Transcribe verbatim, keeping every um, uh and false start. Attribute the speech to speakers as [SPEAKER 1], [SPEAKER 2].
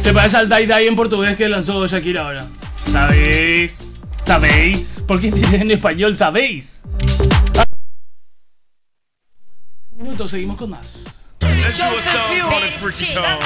[SPEAKER 1] Se parece al Die Die en portugués que lanzó Shakira ahora. ¿Sabéis? ¿Sabéis? ¿Por qué en español sabéis? Minutos, seguimos con más.
[SPEAKER 2] Let's do a song called Freaky Town.